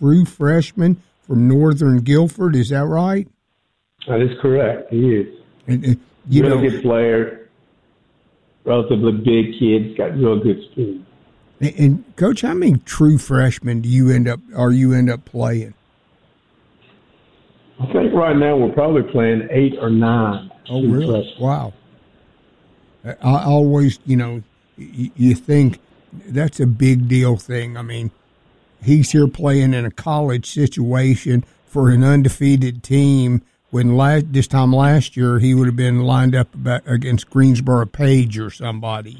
true freshman from Northern Guilford. Is that right? That is correct. He is. And really good player, relatively big kid, got real good speed. And Coach, how many true freshmen do you end up playing? I think right now we're probably playing 8 or 9. Oh, really? Freshmen. Wow. I always, you think that's a big deal thing. I mean, he's here playing in a college situation for an undefeated team. When this time last year, he would have been lined up against Greensboro Page or somebody,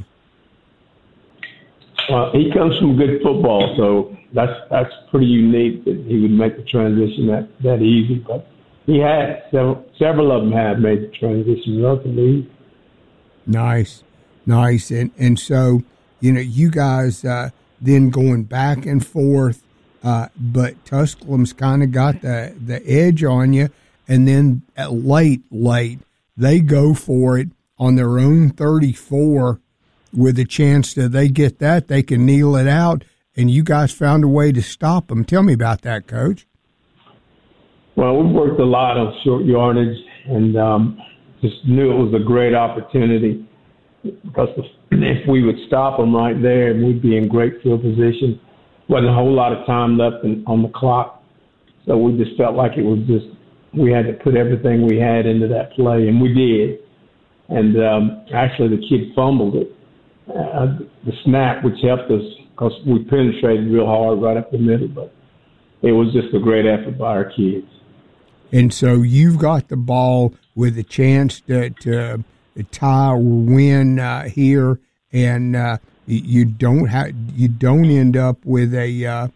Well, he comes from good football, so that's pretty unique that he would make the transition that easy. But he had several of them have made the transition relatively easy. Nice, and so you guys then going back and forth, but Tusculum's kind of got the edge on you. And then at late, they go for it on their own 34 with a chance that they get that. They can kneel it out, and you guys found a way to stop them. Tell me about that, Coach. Well, we worked a lot on short yardage and just knew it was a great opportunity because if we would stop them right there, we'd be in great field position. Wasn't a whole lot of time left on the clock, so we just felt like it was just we had to put everything we had into that play, and we did. And actually, the kid fumbled it, the snap, which helped us because we penetrated real hard right up the middle. But it was just a great effort by our kids. And so you've got the ball with a chance to tie or win here, and you don't end up with a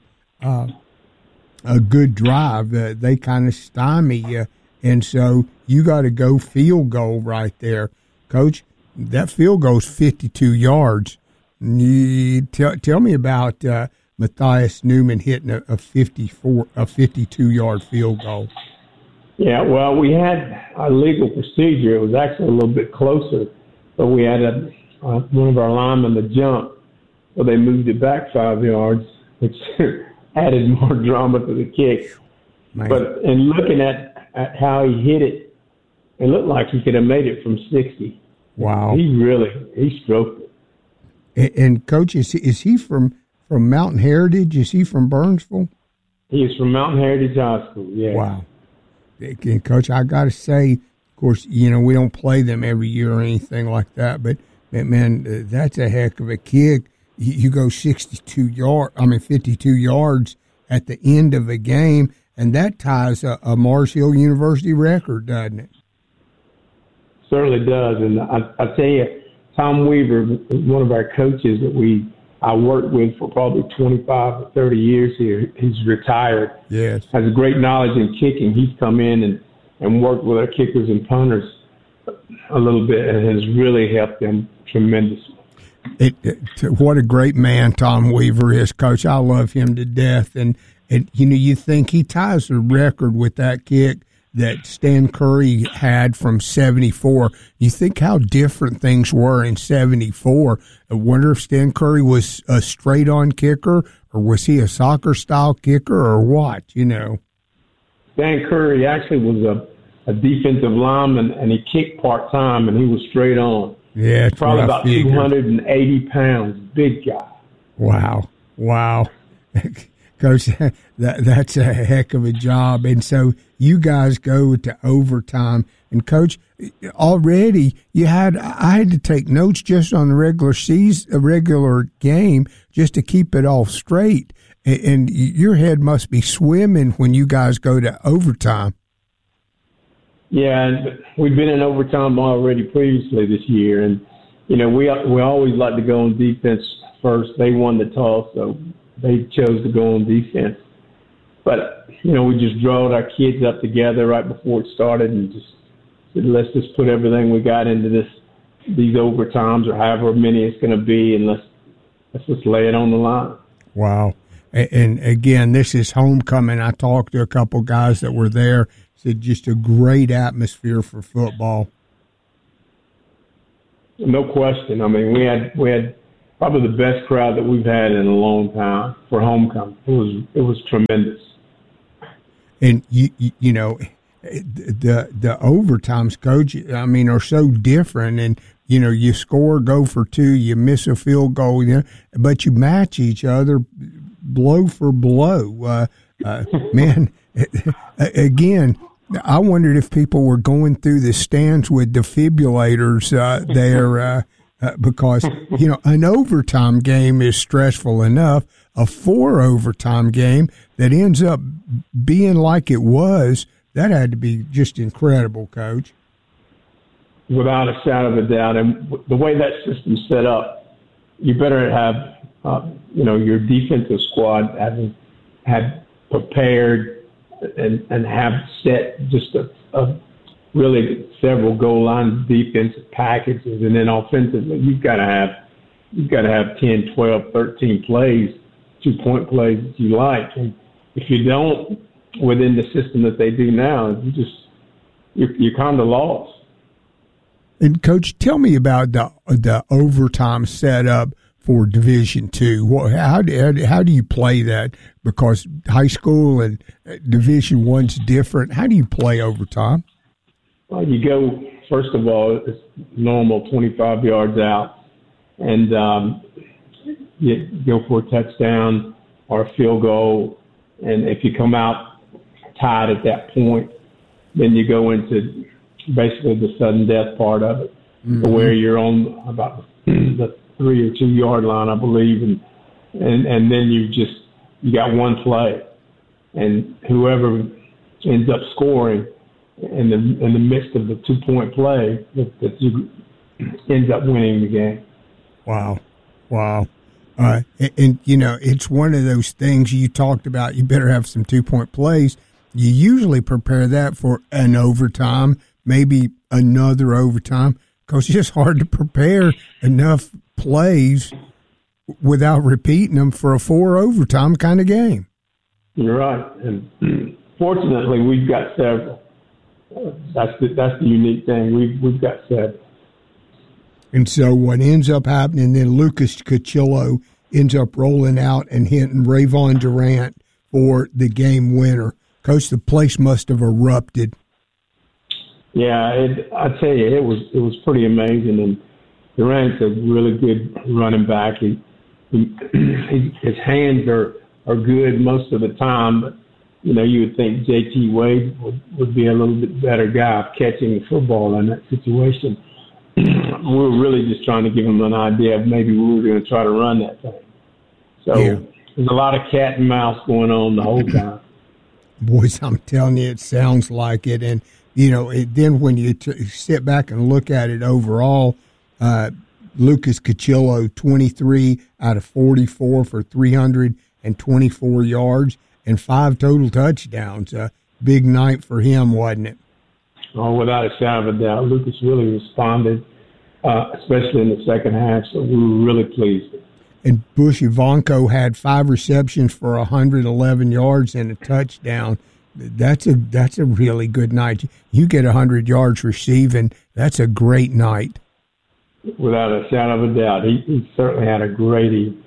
good drive. They kind of stymie you, and so you got to go field goal right there. Coach, that field goal's 52 yards. Tell me about Matthias Newman hitting a 52-yard field goal. Yeah, well, we had a legal procedure. It was actually a little bit closer, but we had one of our linemen to jump, so they moved it back 5 yards, which added more drama to the kick. Man. But in looking at how he hit it, it looked like he could have made it from 60. Wow. He stroked it. And Coach, is he from Mountain Heritage? Is he from Burnsville? He is from Mountain Heritage High School, yeah. Wow. And Coach, I got to say, of course, we don't play them every year or anything like that, but man, that's a heck of a kick. You go 52 yards at the end of a game, and that ties a Mars Hill University record, doesn't it? Certainly does. And I tell you, Tom Weaver, one of our coaches that I worked with for probably 25 or 30 years here, he's retired. Yes. Has a great knowledge in kicking. He's come in and worked with our kickers and punters a little bit and has really helped them tremendously. What a great man Tom Weaver is, Coach. I love him to death. And you think he ties the record with that kick that Stan Curry had from 74. You think how different things were in 74. I wonder if Stan Curry was a straight-on kicker, or was he a soccer-style kicker, or what, Stan Curry actually was a defensive lineman, and he kicked part-time, and he was straight on. Yeah, probably about 280 pounds, big guy. Wow. Coach, that's a heck of a job. And so you guys go to overtime. And, Coach, already I had to take notes just on the regular game just to keep it all straight. And your head must be swimming when you guys go to overtime. Yeah, and we've been in overtime already previously this year. And, we always like to go on defense first. They won the toss, so they chose to go on defense. But, we just drawed our kids up together right before it started and just said, let's just put everything we got into these overtimes or however many it's going to be, and let's just lay it on the line. Wow. And again, this is homecoming. I talked to a couple guys that were there. Said just a great atmosphere for football. No question. I mean, we had probably the best crowd that we've had in a long time for homecoming. It was tremendous. And you know, the overtimes, Coach, I mean, are so different. And you know, you score, go for two, you miss a field goal, you know, but you match each other blow for blow. Man, again, I wondered if people were going through the stands with defibrillators there. Because, you know, an overtime game is stressful enough. A 4 overtime game that ends up being like it was, that had to be just incredible, Coach. Without a shadow of a doubt. And the way that system's set up, you better have, you know, your defensive squad had prepared and have set just a really several goal line defensive packages, and then offensively you've got to have 10, 12, 13 plays, 2-point plays that you like. And if you don't, within the system that they do now, you're kind of lost. And Coach, tell me about the overtime setup for Division II. How do you play that? Because high school and Division I's different. How do you play overtime? Well, you go, first of all, it's normal 25 yards out, and you go for a touchdown or a field goal. And if you come out tied at that point, then you go into basically the sudden death part of it, where you're on about the 3 or 2 yard line, I believe, and then you got one play, and whoever ends up scoring in the midst of the 2-point play, that you ends up winning the game. Wow. And you know, it's one of those things you talked about. You better have some 2-point plays. You usually prepare that for an overtime, maybe another overtime, because it's just hard to prepare enough plays without repeating them for a 4 overtime kind of game. You're right, and fortunately, we've got several. That's the unique thing. We've got several. And so what ends up happening, then Lucas Cachillo ends up rolling out and hitting Rayvon Durant for the game winner. Coach, the place must have erupted. Yeah, I tell you, it was pretty amazing. And Durant's a really good running back. His hands are good most of the time, but you know, you would think J.T. Wade would be a little bit better guy catching the football in that situation. We were really just trying to give him an idea of maybe we were going to try to run that thing. So There's a lot of cat and mouse going on the whole time. Boys, I'm telling you, it sounds like it. And, you know, then when you sit back and look at it overall, Lucas Cachillo, 23 out of 44 for 324 yards. And 5 total touchdowns. Big night for him, wasn't it? Oh, without a shadow of a doubt. Lucas really responded, especially in the second half, so we were really pleased. And Bush Ivanko had 5 receptions for 111 yards and a touchdown. That's a really good night. You get 100 yards receiving, that's a great night. Without a shadow of a doubt. He certainly had a great evening.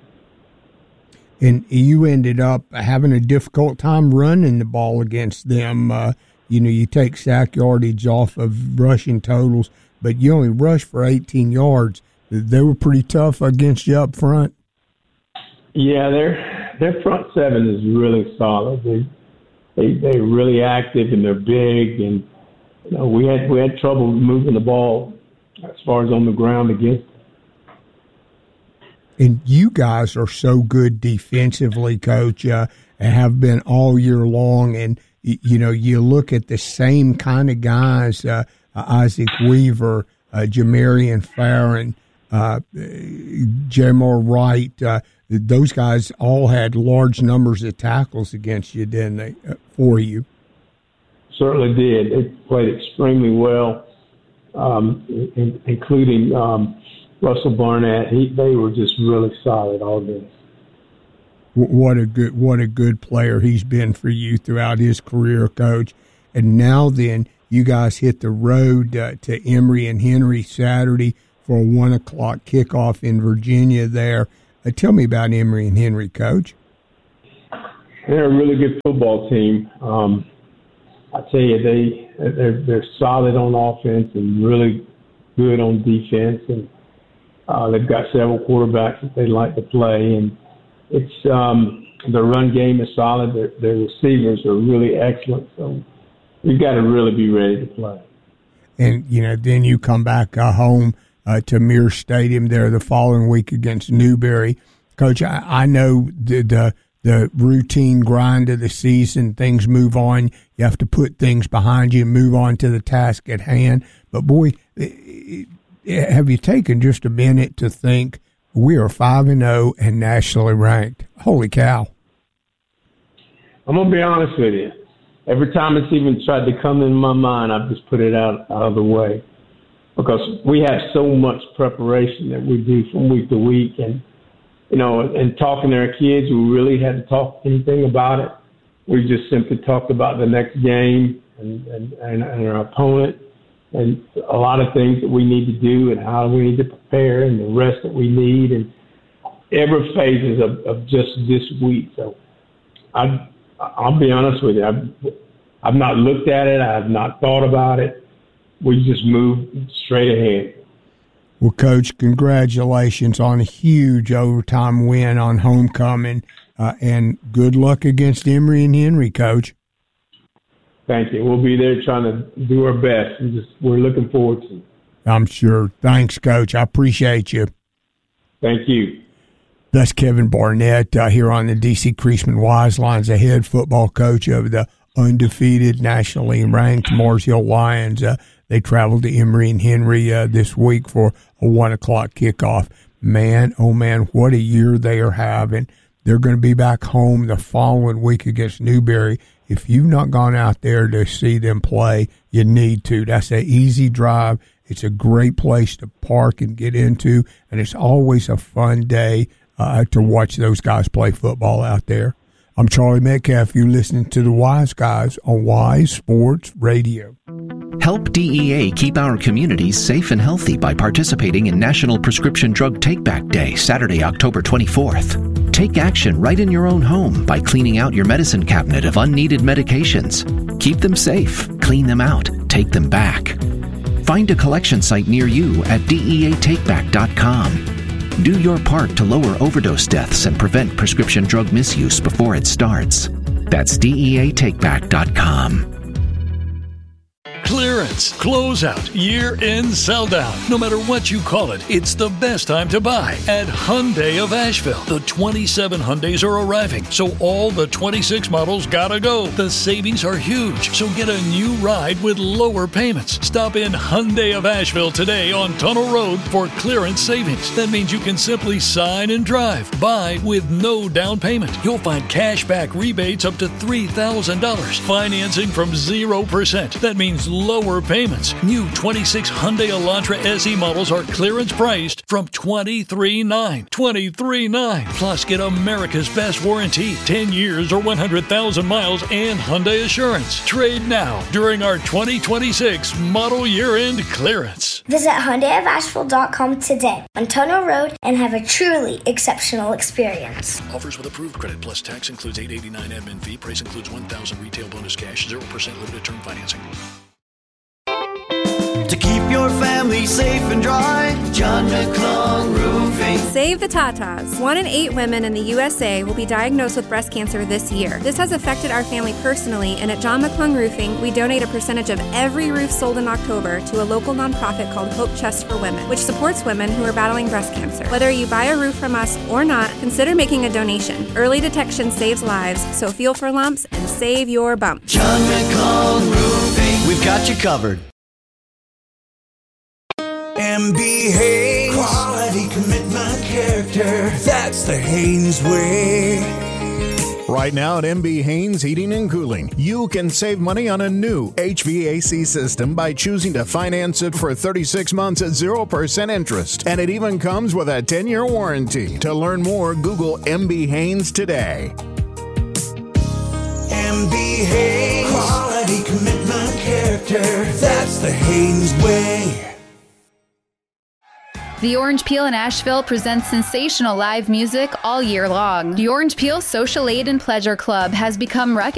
And you ended up having a difficult time running the ball against them. You know, you take sack yardage off of rushing totals, but you only rushed for 18 yards. They were pretty tough against you up front. Yeah, their front seven is really solid. They're really active and they're big, and you know, we had trouble moving the ball as far as on the ground against them. And you guys are so good defensively, Coach, have been all year long. And, you know, you look at the same kind of guys, Isaac Weaver, Jamarian Farron, Jamar Wright. Those guys all had large numbers of tackles against you, didn't they, for you? Certainly did. They played extremely well, including Russell Barnett. They were just really solid all day. What a good player he's been for you throughout his career, Coach. And now then, you guys hit the road to Emory and Henry Saturday. for a 1 o'clock kickoff in Virginia there. Tell me about Emory and Henry, Coach. They're a really good football team. I tell you, they're solid on offense and really good on defense, and they've got several quarterbacks that they like to play, and it's the run game is solid. Their receivers are really excellent, so you've got to really be ready to play. And then you come back home to Mir Stadium there the following week against Newberry. Coach, I know the routine grind of the season, things move on. You have to put things behind you and move on to the task at hand. But, boy, have you taken just a minute to think we are 5-0 and nationally ranked? Holy cow. I'm going to be honest with you. Every time it's even tried to come in my mind, I've just put it out of the way because we have so much preparation that we do from week to week. And and talking to our kids, we really hadn't talked anything about it. We just simply talked about the next game and our opponent and a lot of things that we need to do and how we need to prepare and the rest that we need and every phases of just this week. So I'll be honest with you. I've not looked at it. I have not thought about it. We just moved straight ahead. Well, Coach, congratulations on a huge overtime win on homecoming, and good luck against Emory and Henry, Coach. Thank you. We'll be there trying to do our best, and we're looking forward to it. I'm sure. Thanks, Coach. I appreciate you. Thank you. That's Kevin Barnett here on the D.C. Creasman Wise Lines, the head football coach of the undefeated, nationally ranked Mars Hill Lions. They traveled to Emory and Henry this week for a 1 o'clock kickoff. Man, oh man, what a year they are having. They're going to be back home the following week against Newberry. If you've not gone out there to see them play, you need to. That's an easy drive. It's a great place to park and get into, and it's always a fun day to watch those guys play football out there. I'm Charlie Metcalf. You're listening to the Wise Guys on Wise Sports Radio. Help DEA keep our communities safe and healthy by participating in National Prescription Drug Take-Back Day, Saturday, October 24th. Take action right in your own home by cleaning out your medicine cabinet of unneeded medications. Keep them safe, clean them out, take them back. Find a collection site near you at DEATakeback.com. Do your part to lower overdose deaths and prevent prescription drug misuse before it starts. That's DEATakeback.com. Clearance, closeout, year-end sell-down. No matter what you call it, it's the best time to buy at Hyundai of Asheville. The 27 Hyundais are arriving, so all the 26 models gotta go. The savings are huge, so get a new ride with lower payments. Stop in Hyundai of Asheville today on Tunnel Road for clearance savings. That means you can simply sign and drive. Buy with no down payment. You'll find cash back rebates up to $3,000. Financing from 0%. That means lower payments. New 26 Hyundai Elantra SE models are clearance priced from $23,900. $23,900. Plus, get America's best warranty, 10 years or 100,000 miles, and Hyundai Assurance. Trade now during our 2026 model year-end clearance. Visit HyundaiofAsheville.com today on Tunnel Road and have a truly exceptional experience. Offers with approved credit plus tax includes $889 admin fee. Price includes $1,000 retail bonus cash, 0% limited term financing. To keep your family safe and dry, John McClung Roofing. Save the Tatas. 1 in 8 women in the USA will be diagnosed with breast cancer this year. This has affected our family personally, and at John McClung Roofing, we donate a percentage of every roof sold in October to a local nonprofit called Hope Chest for Women, which supports women who are battling breast cancer. Whether you buy a roof from us or not, consider making a donation. Early detection saves lives, so feel for lumps and save your bump. John McClung Roofing. We've got you covered. MB Haynes, quality, commitment, character. That's the Haynes way. Right now at MB Haynes Heating and Cooling, you can save money on a new HVAC system by choosing to finance it for 36 months at 0% interest. And it even comes with a 10-year warranty. To learn more, Google MB Haynes today. MB Haynes, quality, commitment, character. That's the Haynes way. The Orange Peel in Asheville presents sensational live music all year long. The Orange Peel Social Aid and Pleasure Club has become recognized